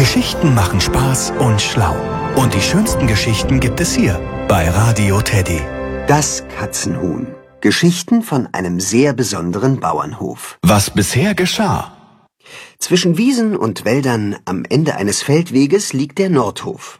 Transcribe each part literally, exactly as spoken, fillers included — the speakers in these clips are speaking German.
Geschichten machen Spaß und schlau. Und die schönsten Geschichten gibt es hier bei Radio Teddy. Das Katzenhuhn. Geschichten von einem sehr besonderen Bauernhof. Was bisher geschah. Zwischen Wiesen und Wäldern am Ende eines Feldweges liegt der Nordhof.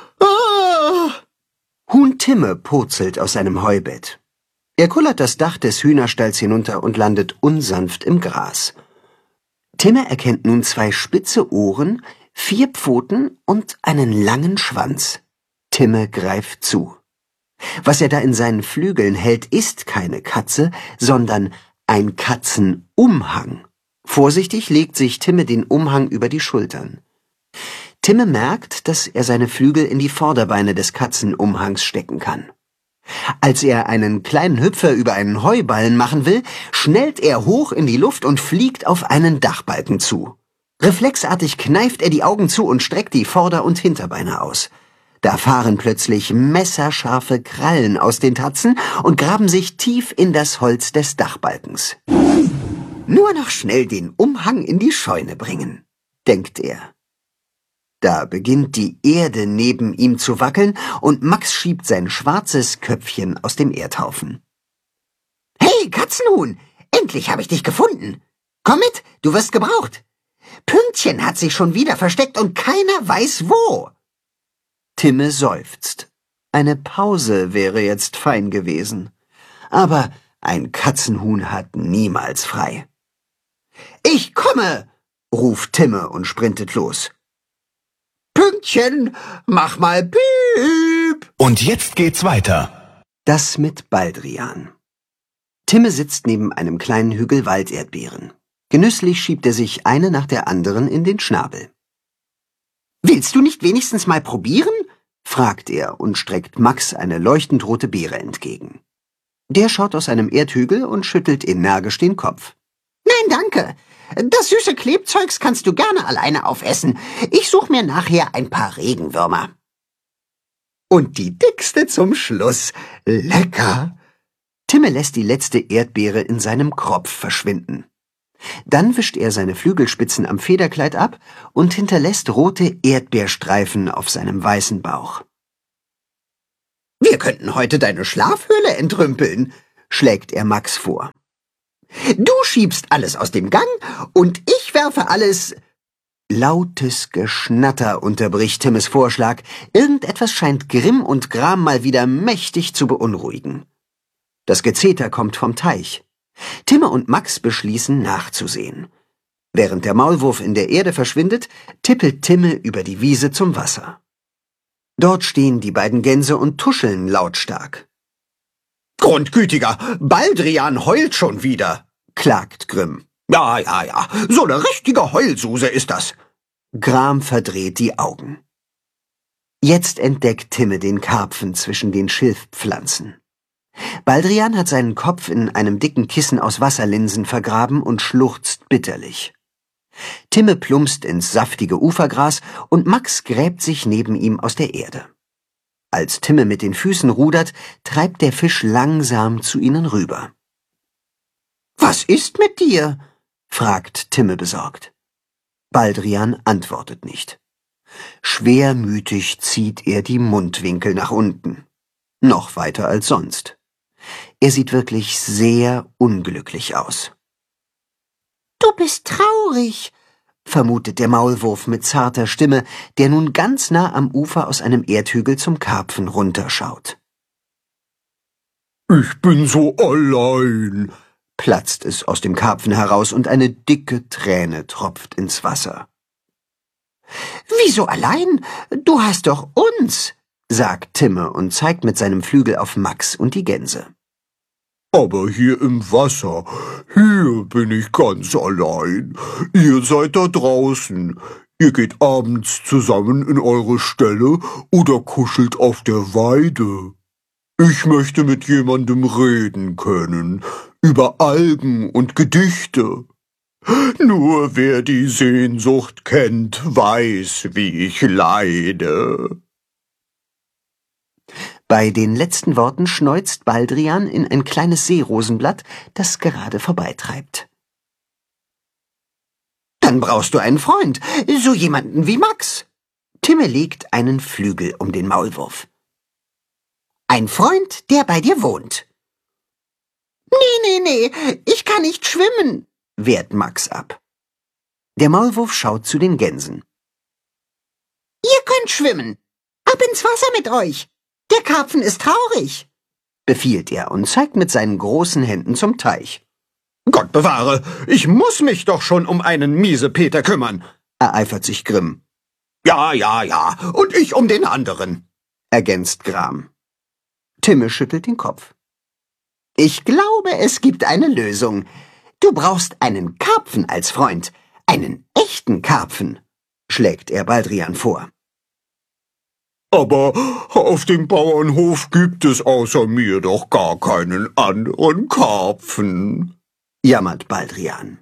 Ah! Huhn Timme purzelt aus seinem Heubett. Er kullert das Dach des Hühnerstalls hinunter und landet unsanft im Gras. Timme erkennt nun zwei spitze Ohren, vier Pfoten und einen langen Schwanz. Timme greift zu. Was er da in seinen Flügeln hält, ist keine Katze, sondern ein Katzenumhang. Vorsichtig legt sich Timme den Umhang über die Schultern. Timme merkt, dass er seine Flügel in die Vorderbeine des Katzenumhangs stecken kann. Als er einen kleinen Hüpfer über einen Heuballen machen will, schnellt er hoch in die Luft und fliegt auf einen Dachbalken zu. Reflexartig kneift er die Augen zu und streckt die Vorder- und Hinterbeine aus. Da fahren plötzlich messerscharfe Krallen aus den Tatzen und graben sich tief in das Holz des Dachbalkens. Nur noch schnell den Umhang in die Scheune bringen, denkt er. Da beginnt die Erde neben ihm zu wackeln und Max schiebt sein schwarzes Köpfchen aus dem Erdhaufen. »Hey, Katzenhuhn, endlich habe ich dich gefunden. Komm mit, du wirst gebraucht. Pünktchen hat sich schon wieder versteckt und keiner weiß wo.« Timme seufzt. Eine Pause wäre jetzt fein gewesen. Aber ein Katzenhuhn hat niemals frei. »Ich komme«, ruft Timme und sprintet los. »Pünktchen, mach mal Piep!« Und jetzt geht's weiter. Das mit Baldrian. Timme sitzt neben einem kleinen Hügel Walderdbeeren. Genüsslich schiebt er sich eine nach der anderen in den Schnabel. »Willst du nicht wenigstens mal probieren?« fragt er und streckt Max eine leuchtend rote Beere entgegen. Der schaut aus einem Erdhügel und schüttelt energisch den Kopf. »Nein, danke. Das süße Klebzeugs kannst du gerne alleine aufessen. Ich such mir nachher ein paar Regenwürmer.« Und die dickste zum Schluss. Lecker! Timme lässt die letzte Erdbeere in seinem Kropf verschwinden. Dann wischt er seine Flügelspitzen am Federkleid ab und hinterlässt rote Erdbeerstreifen auf seinem weißen Bauch. »Wir könnten heute deine Schlafhöhle entrümpeln«, schlägt er Max vor. »Du schiebst alles aus dem Gang und ich werfe alles...« Lautes Geschnatter unterbricht Timmes Vorschlag. Irgendetwas scheint Grimm und Gram mal wieder mächtig zu beunruhigen. Das Gezeter kommt vom Teich. Timme und Max beschließen, nachzusehen. Während der Maulwurf in der Erde verschwindet, tippelt Timme über die Wiese zum Wasser. Dort stehen die beiden Gänse und tuscheln lautstark. »Grundgütiger, Baldrian heult schon wieder«, klagt Grimm. »Ja, ja, ja, so eine richtige Heulsuse ist das.« Gram verdreht die Augen. Jetzt entdeckt Timme den Karpfen zwischen den Schilfpflanzen. Baldrian hat seinen Kopf in einem dicken Kissen aus Wasserlinsen vergraben und schluchzt bitterlich. Timme plumpst ins saftige Ufergras und Max gräbt sich neben ihm aus der Erde. Als Timme mit den Füßen rudert, treibt der Fisch langsam zu ihnen rüber. »Was ist mit dir?« fragt Timme besorgt. Baldrian antwortet nicht. Schwermütig zieht er die Mundwinkel nach unten. Noch weiter als sonst. Er sieht wirklich sehr unglücklich aus. »Du bist traurig«, vermutet der Maulwurf mit zarter Stimme, der nun ganz nah am Ufer aus einem Erdhügel zum Karpfen runterschaut. »Ich bin so allein«, platzt es aus dem Karpfen heraus und eine dicke Träne tropft ins Wasser. »Wieso allein? Du hast doch uns«, sagt Timme und zeigt mit seinem Flügel auf Max und die Gänse. »Aber hier im Wasser, hier bin ich ganz allein. Ihr seid da draußen. Ihr geht abends zusammen in eure Ställe oder kuschelt auf der Weide. Ich möchte mit jemandem reden können, über Algen und Gedichte. Nur wer die Sehnsucht kennt, weiß, wie ich leide.« Bei den letzten Worten schneuzt Baldrian in ein kleines Seerosenblatt, das gerade vorbeitreibt. Dann brauchst du einen Freund, so jemanden wie Max. Timme legt einen Flügel um den Maulwurf. Ein Freund, der bei dir wohnt. Nee, nee, nee, ich kann nicht schwimmen, wehrt Max ab. Der Maulwurf schaut zu den Gänsen. Ihr könnt schwimmen. Ab ins Wasser mit euch. Der Karpfen ist traurig, befiehlt er und zeigt mit seinen großen Händen zum Teich. Gott bewahre, ich muss mich doch schon um einen Miesepeter kümmern, ereifert sich Grimm. Ja, ja, ja, und ich um den anderen, ergänzt Gram. Timme schüttelt den Kopf. Ich glaube, es gibt eine Lösung. Du brauchst einen Karpfen als Freund, einen echten Karpfen, schlägt er Baldrian vor. Aber auf dem Bauernhof gibt es außer mir doch gar keinen anderen Karpfen, jammert Baldrian.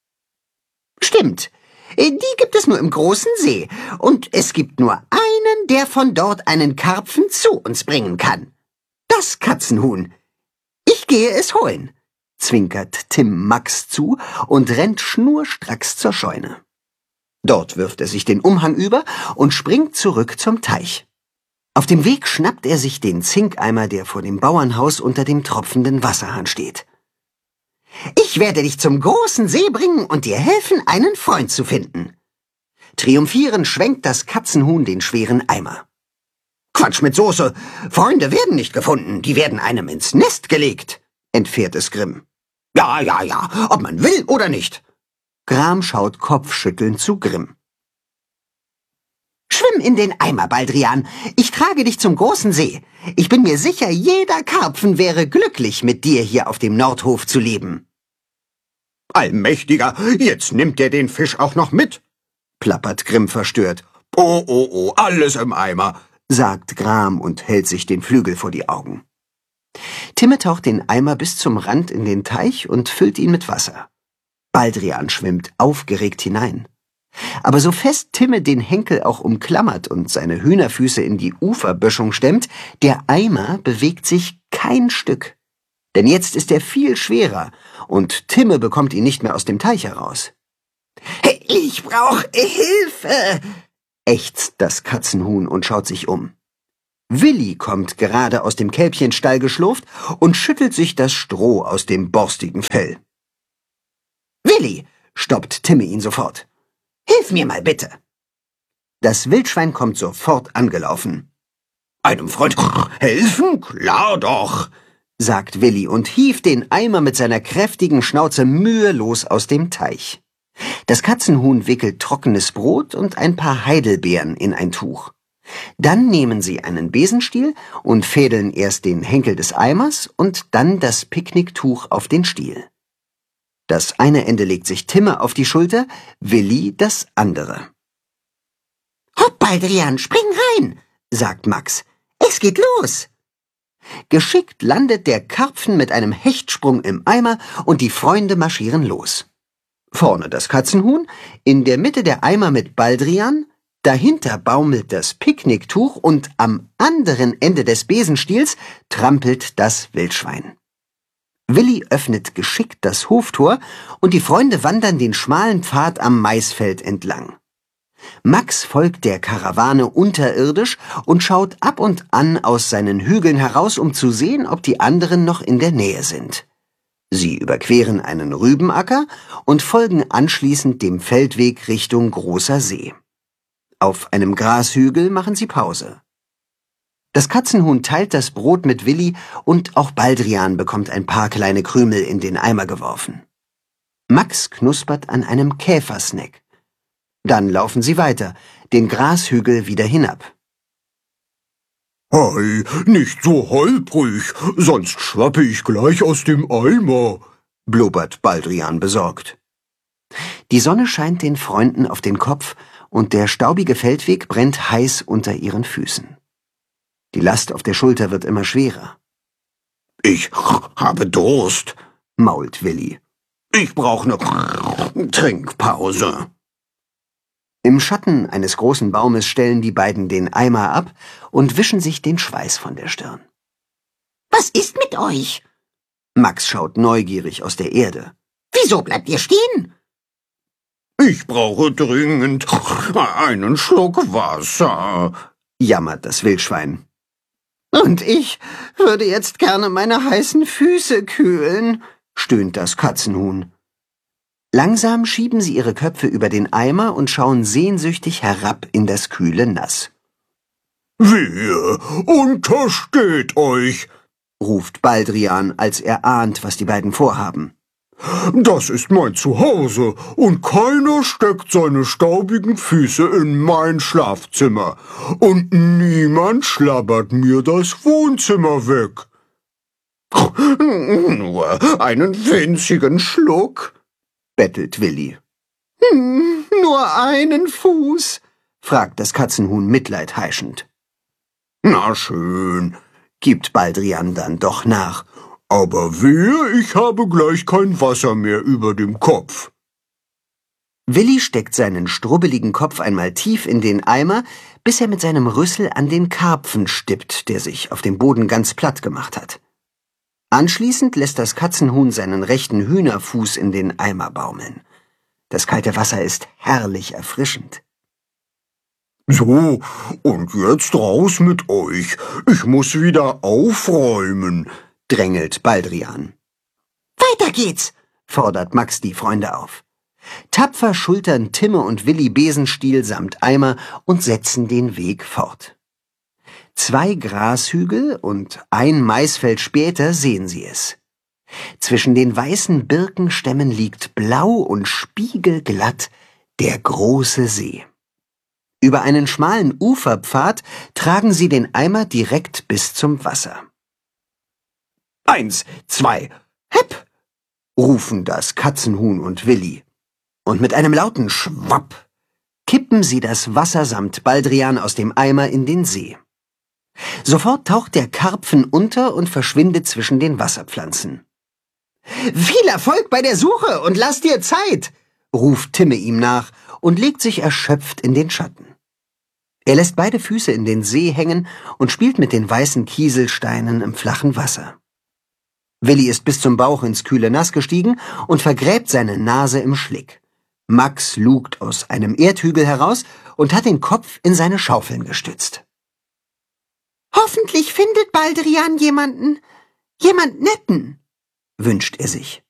Stimmt, die gibt es nur im großen See, und es gibt nur einen, der von dort einen Karpfen zu uns bringen kann. Das Katzenhuhn. Ich gehe es holen, zwinkert Tim Max zu und rennt schnurstracks zur Scheune. Dort wirft er sich den Umhang über und springt zurück zum Teich. Auf dem Weg schnappt er sich den Zinkeimer, der vor dem Bauernhaus unter dem tropfenden Wasserhahn steht. Ich werde dich zum großen See bringen und dir helfen, einen Freund zu finden. Triumphierend schwenkt das Katzenhuhn den schweren Eimer. Quatsch mit Soße. Freunde werden nicht gefunden, die werden einem ins Nest gelegt, entfährt es Grimm. Ja, ja, ja, ob man will oder nicht. Gram schaut kopfschüttelnd zu Grimm. Schwimm in den Eimer, Baldrian. Ich trage dich zum großen See. Ich bin mir sicher, jeder Karpfen wäre glücklich, mit dir hier auf dem Nordhof zu leben. Allmächtiger, jetzt nimmt er den Fisch auch noch mit, plappert Grimm verstört. Oh, oh, oh, alles im Eimer, sagt Gram und hält sich den Flügel vor die Augen. Timme taucht den Eimer bis zum Rand in den Teich und füllt ihn mit Wasser. Baldrian schwimmt aufgeregt hinein. Aber so fest Timme den Henkel auch umklammert und seine Hühnerfüße in die Uferböschung stemmt, der Eimer bewegt sich kein Stück. Denn jetzt ist er viel schwerer und Timme bekommt ihn nicht mehr aus dem Teich heraus. »Ich brauche Hilfe«, ächzt das Katzenhuhn und schaut sich um. Willi kommt gerade aus dem Kälbchenstall geschlurft und schüttelt sich das Stroh aus dem borstigen Fell. »Willi«, stoppt Timme ihn sofort. »Hilf mir mal bitte!« Das Wildschwein kommt sofort angelaufen. »Einem Freund helfen? Klar doch«, sagt Willi und hieft den Eimer mit seiner kräftigen Schnauze mühelos aus dem Teich. Das Katzenhuhn wickelt trockenes Brot und ein paar Heidelbeeren in ein Tuch. Dann nehmen sie einen Besenstiel und fädeln erst den Henkel des Eimers und dann das Picknicktuch auf den Stiel. Das eine Ende legt sich Timme auf die Schulter, Willi das andere. »Hopp, Baldrian, spring rein«, sagt Max. »Es geht los!« Geschickt landet der Karpfen mit einem Hechtsprung im Eimer und die Freunde marschieren los. Vorne das Katzenhuhn, in der Mitte der Eimer mit Baldrian, dahinter baumelt das Picknicktuch und am anderen Ende des Besenstiels trampelt das Wildschwein. Willi öffnet geschickt das Hoftor und die Freunde wandern den schmalen Pfad am Maisfeld entlang. Max folgt der Karawane unterirdisch und schaut ab und an aus seinen Hügeln heraus, um zu sehen, ob die anderen noch in der Nähe sind. Sie überqueren einen Rübenacker und folgen anschließend dem Feldweg Richtung Großer See. Auf einem Grashügel machen sie Pause. Das Katzenhuhn teilt das Brot mit Willi und auch Baldrian bekommt ein paar kleine Krümel in den Eimer geworfen. Max knuspert an einem Käfersnack. Dann laufen sie weiter, den Grashügel wieder hinab. »Hey, nicht so holprig, sonst schwappe ich gleich aus dem Eimer«, blubbert Baldrian besorgt. Die Sonne scheint den Freunden auf den Kopf und der staubige Feldweg brennt heiß unter ihren Füßen. Die Last auf der Schulter wird immer schwerer. »Ich habe Durst«, mault Willi. »Ich brauche eine Trinkpause.« Im Schatten eines großen Baumes stellen die beiden den Eimer ab und wischen sich den Schweiß von der Stirn. »Was ist mit euch?« Max schaut neugierig aus der Erde. »Wieso bleibt ihr stehen?« Ich brauche dringend einen Schluck Wasser, jammert das Wildschwein. Und ich würde jetzt gerne meine heißen Füße kühlen, stöhnt das Katzenhuhn. Langsam schieben sie ihre Köpfe über den Eimer und schauen sehnsüchtig herab in das kühle Nass. »Wehe, untersteht euch«, ruft Baldrian, als er ahnt, was die beiden vorhaben. »Das ist mein Zuhause, und keiner steckt seine staubigen Füße in mein Schlafzimmer, und niemand schlabbert mir das Wohnzimmer weg.« »Nur einen winzigen Schluck«, bettelt Willi. Hm, »Nur einen Fuß?« fragt das Katzenhuhn mitleidheischend. »Na schön«, gibt Baldrian dann doch nach. »Aber wehe, ich habe gleich kein Wasser mehr über dem Kopf.« Willi steckt seinen strubbeligen Kopf einmal tief in den Eimer, bis er mit seinem Rüssel an den Karpfen stippt, der sich auf dem Boden ganz platt gemacht hat. Anschließend lässt das Katzenhuhn seinen rechten Hühnerfuß in den Eimer baumeln. Das kalte Wasser ist herrlich erfrischend. »So, und jetzt raus mit euch. Ich muss wieder aufräumen«, drängelt Baldrian. »Weiter geht's«, fordert Max die Freunde auf. Tapfer schultern Timme und Willi Besenstiel samt Eimer und setzen den Weg fort. Zwei Grashügel und ein Maisfeld später sehen sie es. Zwischen den weißen Birkenstämmen liegt blau und spiegelglatt der große See. Über einen schmalen Uferpfad tragen sie den Eimer direkt bis zum Wasser. »Eins, zwei, hepp«, rufen das Katzenhuhn und Willi. Und mit einem lauten Schwapp kippen sie das Wasser samt Baldrian aus dem Eimer in den See. Sofort taucht der Karpfen unter und verschwindet zwischen den Wasserpflanzen. »Viel Erfolg bei der Suche und lass dir Zeit«, ruft Timme ihm nach und legt sich erschöpft in den Schatten. Er lässt beide Füße in den See hängen und spielt mit den weißen Kieselsteinen im flachen Wasser. Willi ist bis zum Bauch ins kühle Nass gestiegen und vergräbt seine Nase im Schlick. Max lugt aus einem Erdhügel heraus und hat den Kopf in seine Schaufeln gestützt. »Hoffentlich findet Baldrian jemanden, jemand Netten«, wünscht er sich.